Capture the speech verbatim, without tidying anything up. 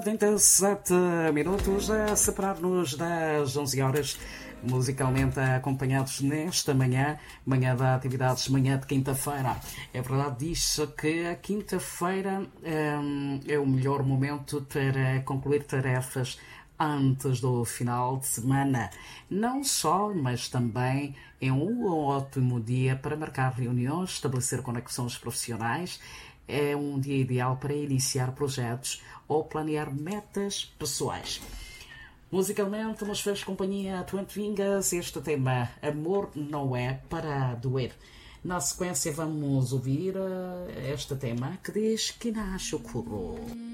trinta e sete minutos a separar-nos das onze horas, musicalmente acompanhados nesta manhã, manhã de atividades, manhã de quinta-feira. É verdade, diz que a quinta-feira hum, é o melhor momento para concluir tarefas antes do final de semana. Não só, mas também é um ótimo dia para marcar reuniões, estabelecer conexões profissionais. É um dia ideal para iniciar projetos ou planear metas pessoais. Musicalmente, nos fez companhia a Twenty Fingers, este tema Amor Não É Para Doer. Na sequência vamos ouvir uh, este tema que diz que nasce o curro.